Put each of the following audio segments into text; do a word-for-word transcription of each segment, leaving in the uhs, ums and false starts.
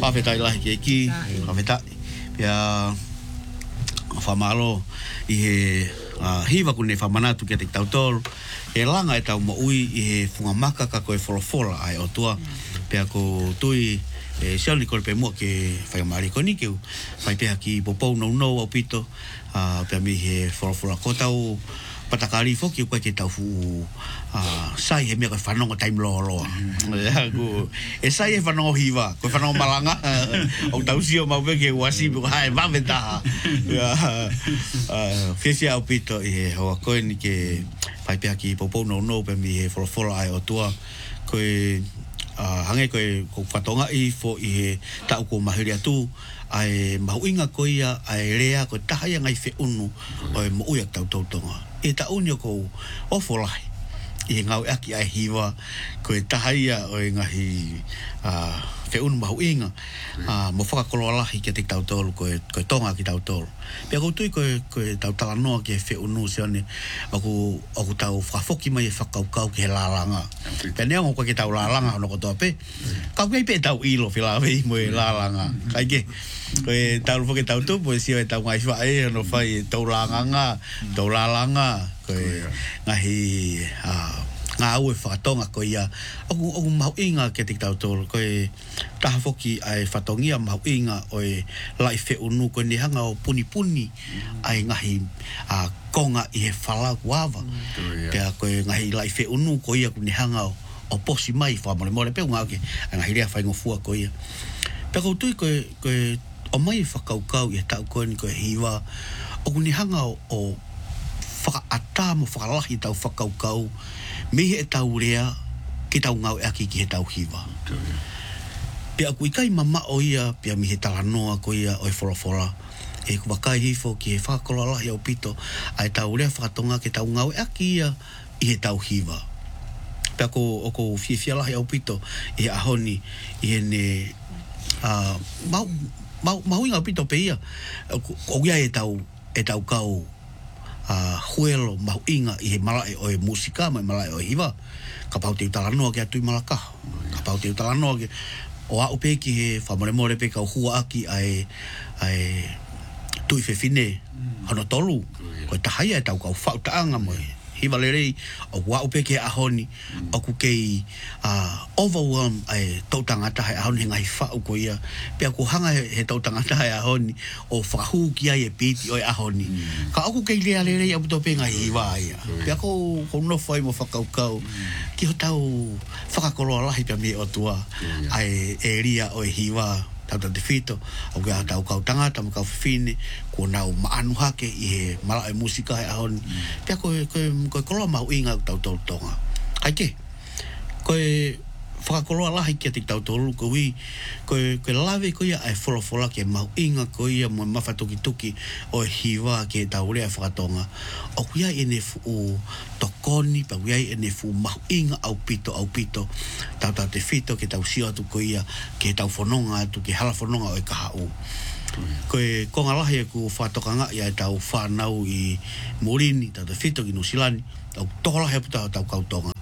Whawhetai lahi ke ki, whawhetai. Pia whamalo i he uh, hiwa kune whamanatu ke te tautoro. He langa e tau maui i he whungamaka ka koe wholofola ai o tua. Pia ko tui e siauni kore pe mua ke whaiamari koni keu. Whai pia ki popou nau nau au pito. Uh, pia mi he wholofola ko tau patakari foki ko ke tau fu uh, sai he me ko whanonga time lo lo. E sai e whanonga hiwa, ko whanonga malanga. O tau sio mau ke wasi bu hai vaveta. Uh, Fesi au pito i hoa koe ni ke whai pia ki popou nau nau pe mi he wholofola ai o tua. Koe uh, hange koe ko whatonga i fo i he tau ko mahiri atu. Ai mahuinga ko ia ai rea ko tahaya ngai fe unu o e mo uia tau tau tonga. E ta unio ko ofolahi. I ngau aki ai hiwa ko e tahaya o e ngahi uh, fe unu mahuinga. Uh, mo whakakoloalahi ke te tau tolu ko e, ko e tonga ki tau tolu. Pea ko tui ko e, ko e tau talanoa ki e fe unu seone aku, aku tau whafoki mai e whakaukau ki he lalanga. Pea neongo ko ke tau lalanga hono ko toa pe. Kau kei pe tau ilo whilawe i mo e lalanga. Kai ke. Ko e tau rupo ke tau tupu e sio e tau ngai wha e no whai tau langanga, tau lalanga. Ko e ngahi ngā au e whakatonga ko ia. Oku, oku mahu inga ke te tau tolu. Ko e taha foki ai whatongia mahu inga o e lai whe unu ko ni hanga o puni puni ai ngahi uh, konga i he whalau wawa. Pea ko e ngahi lai whe unu ko ia ko ni hanga o, o posi mai whamore more. Pea ngā ke ngahi rea whaingofua ko ia. Pea koutu ko e, ko e o mai whakaukau i tau koe ni koe hiwa. O kuni hanga o, o whakaata mo whakalahi tau whakaukau. Mihe e tau rea ki tau ngau e aki ki he tau hiwa. Pia aku ikai mama o ia, pia mihe talanoa ko ia o e wholofola. E ku wakai hifo ki he whakakolalahi au pito. Ai tau rea whakatonga ki tau ngau e aki ia i he tau hiwa. Pia ko o ko whiawhialahi au pito i he ahoni i he ne uh, mau Mau mau inga pito pe ia. O ia e tau e tau kau uh, huelo mau inga i he malae o e musika mai malae o e hiwa. Ka pau te utalanoa ke atui malaka. Ka pau te utalanoa ke o au pe ki he whamore more pe kau hua aki ai ai tui whewhine hano tolu. Ko e tahaya e tau kau whautaanga mo e hiwa lerei o wau pe ke ahoni o ku kei uh, overwhelm ai tautangata hai ahoni ngai whau ko ia pia ku hanga he, he tautangata hai ahoni o whahu ki ai e piti o e ahoni mm. Ka aku kei lea lerei au to pe ngai hiwa ia pia ko ko no whai mo whakaukau mm. Ki ho tau whakakoloa lahi pia mi o tua yeah. Ai e ria o e hiwa tau te whito, au kia tau kau tangata, mo kau whiwhine, ko nau maanu hake i he mala e musika he ahoni. Mm. Pia koe, koe, koe koloa mau inga tau tolu tonga. Ai ke, koe whakakoloa lahi kia te tau tolu, ko hui, koe, koe lawe ko ia ai wholofola ke mau inga ko ia mo mawhatuki tuki o e hiwa ke tau rea whakatonga. O kuia ene fu tokoni, pa kuia ene fu mau inga au pito, au pito, tau tau te whito ke tau sio atu ko ia, ke tau whanonga atu, ke hala whanonga o e kahau. Koe konga lahi e ku whatokanga ia e tau whanau i Morini, tau te whito ki Nusilani, tau tohola he puta tau kautonga.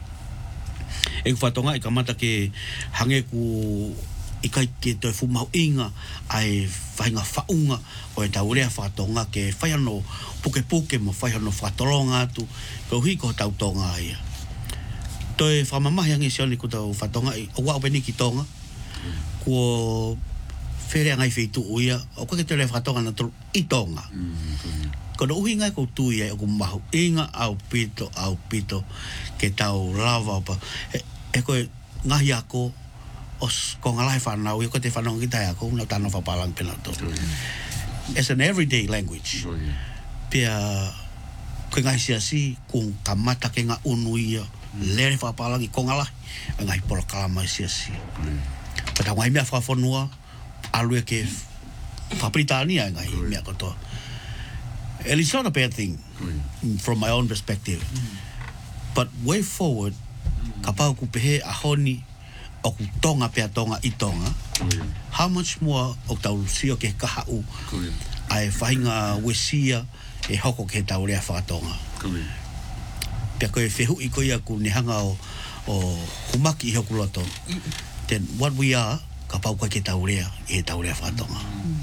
E ku whatonga i kamata ke hange ku ikai ke toi fumau inga ai whainga whaunga o e tau rea whatonga ke whaiano puke puke mo whaiano whatolonga atu ko hui ko tau tonga ia. Toi whamamahi ange sioni ku tau whatonga i o wau peni ki tonga kua where angai wheitu uia o koe ke te rea whatonga na tolu i tonga. Kono uhi ngai ko tui ai o ku mahu inga au pito au pito ke tau lava pa e, e koe ngahi ako os ko ngalai whanau i ko te whanau ki tai ako unau tano whapalang pina to. It's an everyday language. Pia koe ngai siasi kung kamata ke ngā unu ia lere whapalang i ko ngalai ngai pola kalama siasi. Pata ngai mea whawhanua alue ke whapritania ngai mea kotoa. And it's not a bad thing mm. from my own perspective. Mm. But way forward, mm. ka pau ku pehe ahoni o ku tonga pea tonga i tonga, mm. how much more o tau sio ke kahau mm. ai whainga wesia e hoko ke tau rea whakatonga. Mm. Pea koe whehu i koia ku nehanga o, o humaki i hoku loto. Mm. Then what we are, ka pau ka ke tau rea, e tau rea whatonga.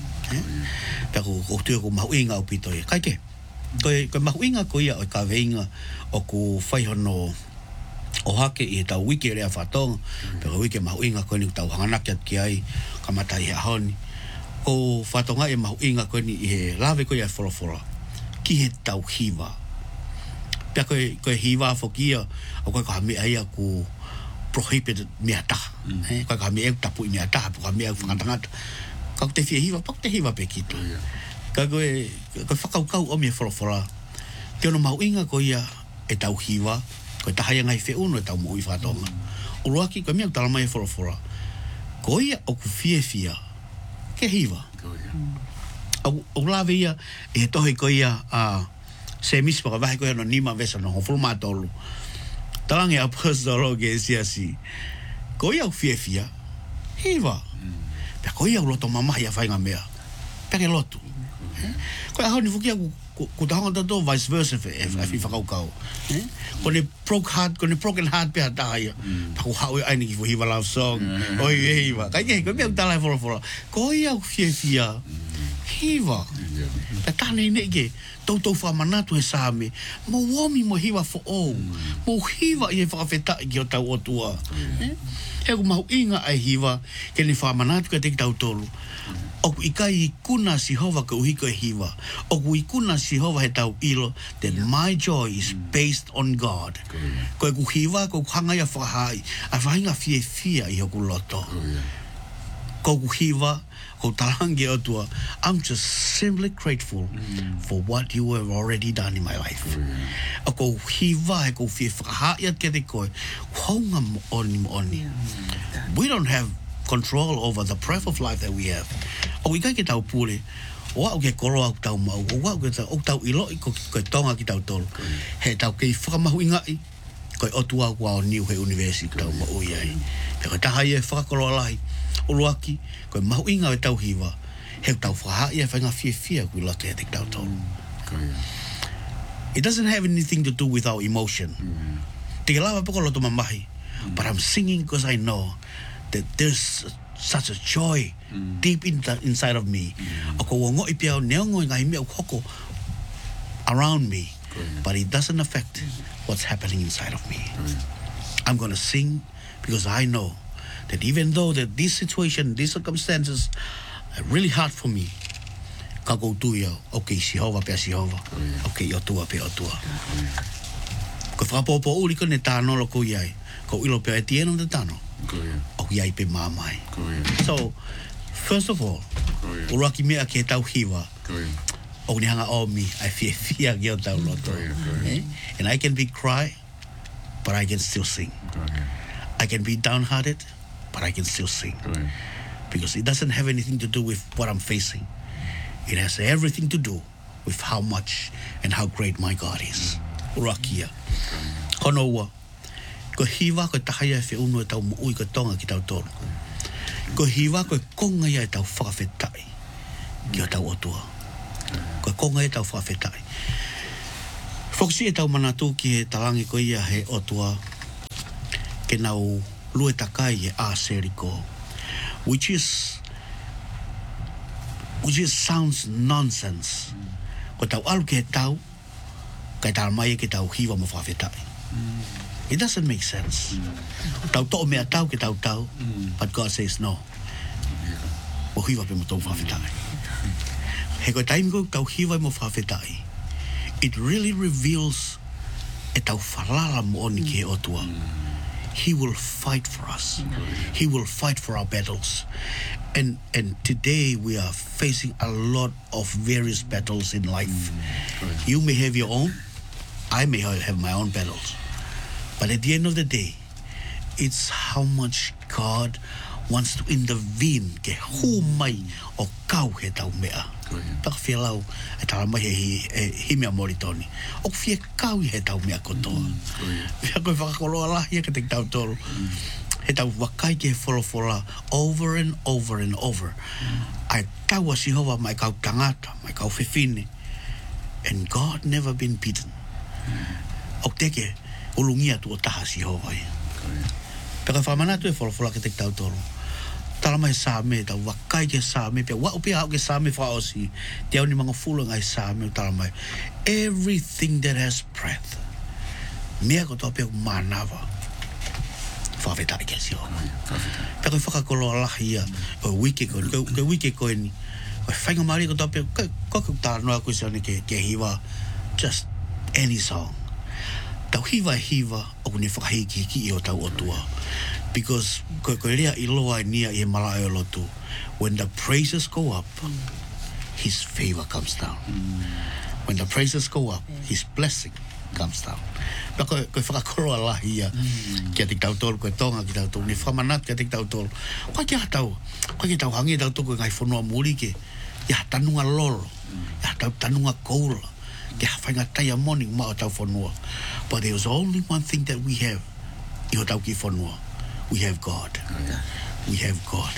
Pea ko o tua ko mahu inga o pito e. Kai ke? Koe, koe mahu inga ko ia o ka veinga o ku whaihono o hake i tau wiki rea whatonga. Pea ko wiki mahu inga koe ni tau hanganaki at ki ai ka matai he ahoni. Ko whatonga e mahu inga koe ni i he lawe koe ai whorofora. Ki he tau hiwa. Pea koe, koe hiwa whokia o koe ka mea ia ku prohibited mea taha. Mm. Eh, koe ka mea tapu i mea taha, koe ka mea whakatangata. Ka te whia hiwa, pak te hiwa pe kito. Oh, yeah. Ka koe, koe whakaukau o mea whorofora. Te ono mau inga koe ia e tau hiwa, koe tahaya ngai whe uno e tau mui whatonga. Mm. O ruaki, koe mea talamai e whorofora. Koe ia o ku whie whia, ke hiwa. Oh, yeah. mm. O lawe ia, e tohe koe ia, a, se misi paka vahe koe ano nima vesa no hofuru mātolu. Talange a pastor ke siasi. Ko ia fia fia. Hiva. Pe ko ia loto mama ia fainga mea. Pe ke loto. Ko ia honi fukia ku ku tahanga tato vice versa fe if if fa kau. Eh? Ko ne broke heart, ko ne broken heart pe ata ia. Pa ku hau ai ni fu hiva love song. Oi hiva. Kai ke ko me tala for for. Ko ia fia fia. Hiva. Pe tane ne ke tautou whamanatu he sāme, mo womi mo hiwa fo o, mo hiwa i he whakawheta i ki o tau otua. He ku mahu inga ai hiwa, ke ni whamanatu ka te ki tau tolu. Oku i kai i kuna si hova ka uhiko e hiwa. Oku i kuna si hova he tau ilo, then my joy is based on God. Koe ku hiwa, ko ku hanga ia whakahai, a whahinga fie fia i hoku loto. Ko ku hiwa, ko tarangi o tua, I'm just simply grateful mm. for what you have already done in my life. Mm. A ko hiwa e ko fie whakahaia ke te koe, honga mo oni mo oni. Mm. We don't have control over the breath of life that we have. O i kai ke tau pule, o au ke koro au tau mau, o au ke tau, o tau ilo i ko koe tonga ki tau tolu. Mm. He tau kei whakamahu inga i, koe otua kua o Niu he university tau ma ui ai. Pe koe tahai e whakakoro alai. O luaki, koe mahu inga e tau hiwa, heu tau whahai e whainga fia fia kui lote e te tau tolu. It doesn't have anything to do with our emotion. Mm. Te lawa poko loto mamahi, mm. but I'm singing because I know that there's such a joy mm. deep in the, inside of me. Mm. Ako wongo i piao neongo i ngai mea hoko around me, mm. but it doesn't affect what's happening inside of me. Mm. I'm going to sing because I know that even though that this situation, these circumstances are really hard for me, ka kou tuia, okay, Sihova pia Sihova, okay, otua pia otua. Ko whakapopo uli ko ne tāno lo ko iai, ko ilo pia e tieno te tāno, o iai pe mamai. So, first of all, uraki mea ke tau hiwa, o ni hanga o mi, ai fia fia ki o tau loto. Eh? And I can be cry, but I can still sing. I can be downhearted, but I can still sing. Right. Because it doesn't have anything to do with what I'm facing. It has everything to do with how much and how great my God is. Urakia. Kono ua. Ko hiwa ko tahaya e whiunu e tau muui ko tonga ki tau tonu. Ko hiwa ko konga ia e tau whakawhetai ki o tau otua. Ko konga e tau whakawhetai. Foksi e tau manatu ki he talangi ko ia he otua ke nau lue takai e a seriko, which is which is sounds nonsense. Ko tau alu ke tau, kai tau mai ke tau hiwa mo whawhetai. It doesn't make sense. Tau to'o mea tau ke tau tau, but God says no. Mo hiwa pe mo tau whawhetai. He koe taimi ko tau hiwa mo whawhetai. It really reveals e tau whalala mo oni ke otua. He will fight for us. He will fight for our battles. And and today we are facing a lot of various battles in life. You may have your own. I may have my own battles. But at the end of the day, it's how much God wants to intervene ke hu mai o kau he tau mea. Paka whia lau e tala mai he he mea moritoni. O whia kau he tau mea kotoa. Whia koe whakakoloa lahi e ka te tau tolu. He tau wakai ke wholofola over and over and over. Ai tau a Sihova mai kau tangata, mai kau whiwhine. And God never been beaten. O teke, ulungia tu o taha Sihova ia. Paka whamanatu e wholofola ke te tau tolu. tala mai sa me ta wakai ke sa me pe wa upi ha ke sa me fa osi te oni manga fulo ngai sa me tala mai everything that has breath me ko to pe manava fa veta ke si o pe ko fa ko lo la hia o wiki ko ko wiki ko ni ko fa ngo mari ko to pe ko ko ta no ko so ni ke ke hiwa just any song tau hiwa hiwa o ni fa hiki ki o tau o tua because ko ko ria I loa nia I mala e lotu when the praises go up his favor comes down when the praises go up his blessing comes down ko ko fa ko la hia ke tik tau tol ko tonga ki tau ni fa manat ke tik tau tol ko ki tau ko ki tau hangi tau ko ngai fono muri ke ya tanunga lol ya tau tanunga koul ke fa nga tai morning ma tau fono but there was only one thing that we have I tau ki fono we have God. Oh, yeah. We have God.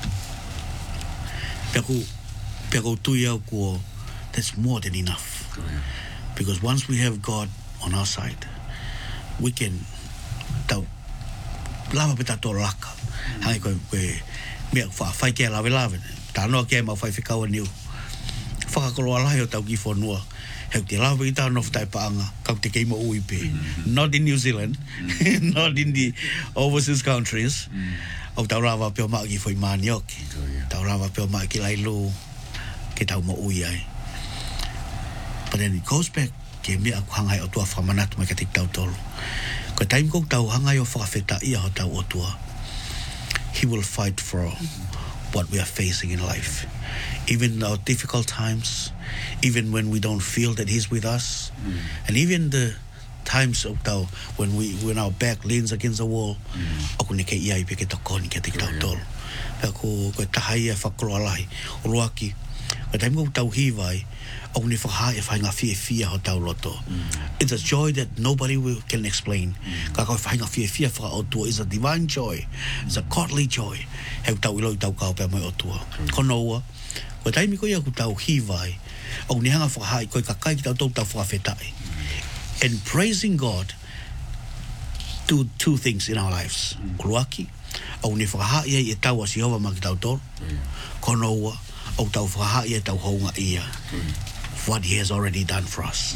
Peko, peko tuia ko, that's more than enough. Oh, yeah. Because once we have God on our side, we can tau lava peta to laka. Hangi ko ko me fa fai ke lave lave. Ta no ke ma fai fika o niu. Faka ko ala yo tau ki fonua. Heu te lawa i tāna of taipaanga, kau te keimo uipe. Mm-hmm. Not in New Zealand, mm-hmm. not in the overseas countries. Mm-hmm. O tau rawa peo maa ki fwoi maanioki. Oh, yeah. Tau rawa peo maa ki lai lo, ke tau mo ui ai. But then it goes back, ke mea ku hangai o tua whamanatu mai ka tik tau tolu. Ko taim kou tau hangai o whakawheta ia o tau o tua. He will fight for mm-hmm. what we are facing in life. Even in our difficult times, even when we don't feel that he's with us, mm. and even the times of tau when we when our back leans against the wall, aku ne ke ia I pe ke takoni ke te tau tol. Aku ko tahai e whakoro alai o loaki. Ko taim ko tau hiwai, aku ne whakaha e whainga fie fia ho tau loto. Mm. It's a joy that nobody will, can explain. Mm. Ka kau whainga fie fia whaka o tua is a divine joy. It's a godly joy. Heu tau ilo I tau kau pe mai o tua. Kono ua. Ko taimi ko ia ku tau hiwai, o ni hanga whakahai koe kakai ki tau tau tau whakawhetai. And praising God do two things in our lives. Kuluaki, o ni whakahai e tau a Sihova ma ki tau tol. Kono ua, o tau whakahai e tau hounga ia. What he has already done for us.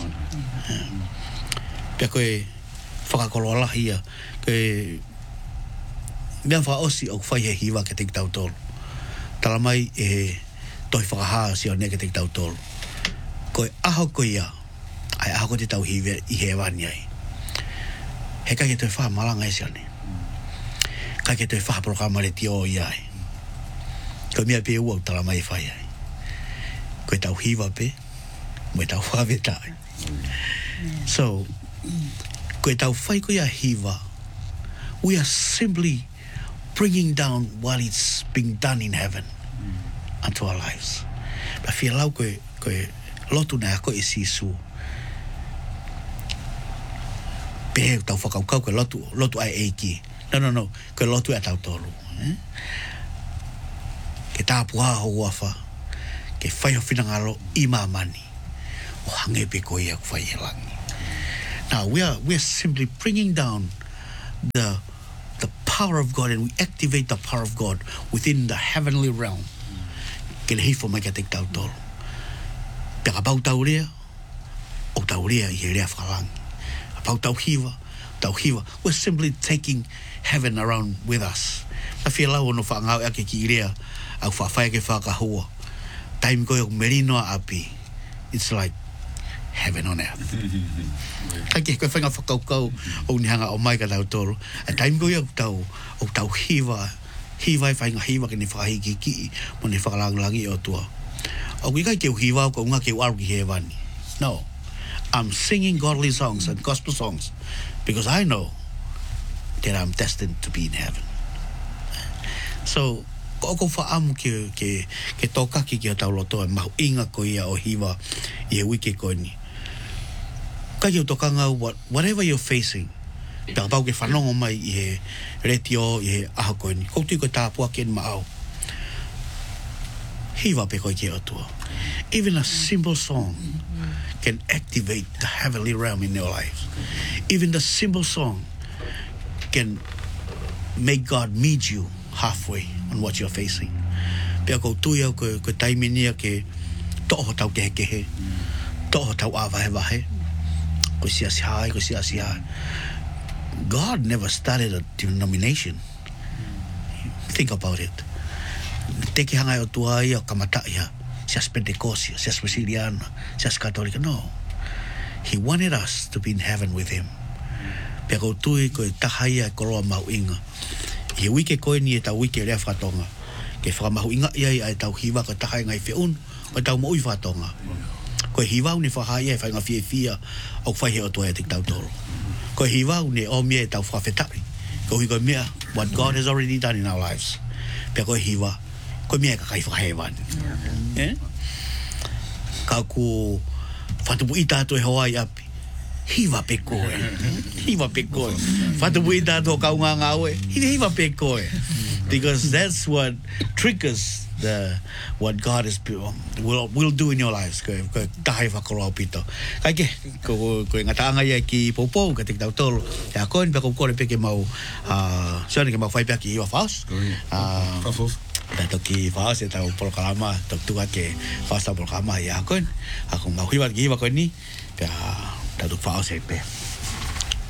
Pea koe whakakolo alahi ia, koe mea whaosi o whai he hiwa ke te ki tau tol. Talamai e toi whakaha si o neke te tau tolu. Koe aho ko ia, ai aho ko te tau hiwe I he wani ai. He kai ke toi wha malanga e si ane. Kai ke toi wha programa le ti o ia ai. Koe mea pe ua utala mai whai ai. Koe tau hiwa pe, moe tau whaweta ai. So, koe tau whai ko ia hiwa, we are simply bringing down what is being done in heaven unto our lives. But fia lau koe, koe lotu na ako I sisu. Pehe tau whakaukau koe lotu, lotu ai eiki. No, no, no, koe lotu e tau tolu. Eh? Ke tāpua ho wafa, ke whai ho whinangalo I mamani. O hange pe koe ia ku whai he langi. Now, we are, we are simply bringing down the, the power of God, and we activate the power of God within the heavenly realm. Ke le hifo mai ka te tau tolu. Pea pau tau rea, o tau rea I he rea whakalangi. Pau tau hiwa, tau hiwa. We're simply taking heaven around with us. Na whia lau ono whangau ake ki rea, au whawhai ke whakahua. Taimi koe o merinoa api. It's like heaven on earth. Kai koe whainga whakaukau o ni hanga o mai ka tau tolu. A taimi koe o tau, o tau hiwa, hiwa I whainga hiwa ke ni whakahiki ki, mo ni whakalangi o tua. O kui kai keu hiwa ko unga keu aru ki he wani. No. I'm singing godly songs and gospel songs because I know that I'm destined to be in heaven. So, ko ko whaamu ke, ke, ke tōkaki ki o tau loto e mahu inga ko ia o hiwa I he wike ko ni. Kai keu tōkanga, what, whatever you're facing, pia pau ke whanongo mai I he retio, I he aha ko ni. Koutu ko tāpua ke ni maau. Hiwa pe koe ke o tua. Even a simple song can activate the heavenly realm in your life. Even the simple song can make God meet you halfway on what you're facing. Pea ko tui au ko ko taiminia ke to ho tau ke ke to ho tau ava va he ko sia sia ko sia sia. God never started a denomination. Think about it. Te ki hanga o tua ia kamata ia sias Pentecost, sias Presbyteriana, sias Catholic. No. He wanted us to be in heaven with him. Pea ko tui ko tahaia ko roa mau inga. I wike koe ni e tau wike rea whatonga. Ke whakamahu inga ia i tau hiwa ko tahai ngai whiun o tau maui whatonga. Koe hiwau ni whahai e whainga fia fia au whaihe o tua e tik tau toro. Koe hiwau ni o mea e tau whawhetai. Koe hui koe mea what God has already done in our lives. Pea koe hiwa koe mea ka kai whahewan. Eh? Ka ku whatupu i tātou e Hawaii api. Hiwa pe koe. Hiwa pe koe. Whatupu i tātou kaunga ngā oe. Hiwa pe koe. Because that's what triggers the what God is will will do in your lives. Ko ko tahi whakaro pito. Kai ke ko ko ngataanga ia ki popo ka tik tau tolo. Ya ko ni ko ko le peke mau ah so ni ke mau fai pe ki wa faus. Ah Tato ki faus e tau programa tok tuka ke faus ta programa ya ko. Ako mau hiwa ki wa ko ni. Ya tato faus e pe.